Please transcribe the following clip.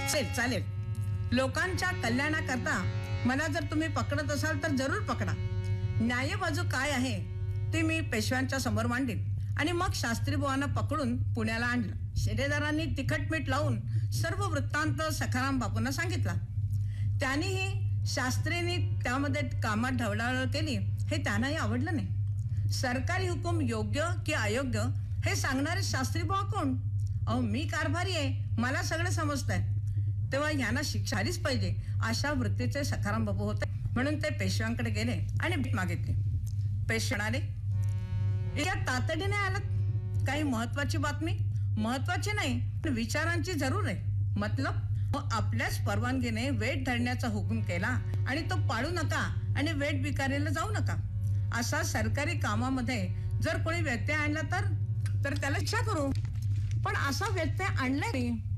चालेल चालेल. लोकांच्या कल्याणाकरता मला जर तुम्ही पकडत असाल तर जरूर पकडा. न्याय बाजू काय आहे ती मी पेशव्यांच्या समोर मांडीन. आणि मग शास्त्री बुवांना पकडून पुण्याला आणलं. शिलेदारांनी तिखट मीठ लावून सर्व वृत्तांत सखाराम बापूंना सांगितला. त्यांनीही शास्त्रींनी त्यामध्ये कामात ढवळाढवळ केली हे त्यांनाही आवडलं नाही. सरकारी हुकूम योग्य की अयोग्य हे सांगणारे शास्त्री बुवा कोण? अहो, मी कारभारी आहे, मला सगळं समजतंय. तेव्हा ह्यांना शिक्षा आलीच पाहिजे अशा वृत्तीचे सखाराम बापू होते. म्हणून ते पेशव्यांकडे गेले आणि भीक मागितली. पेशवे म्हणाले, इतक्या तातडीने आलात? काही महत्वाची बातमी? महत्वाची नाही पण विचारांची जरूर आहे. मतलब आपल्याच परवानगीने वेट धरण्याचा हुकूम केला आणि तो पाळू नका आणि वेट विकारीला जाऊ नका. असा सरकारी कामामध्ये जर कोणी व्यत्यय आणला तर त्याला शिक्षा करू. पण असा व्यत्यय आणला नाही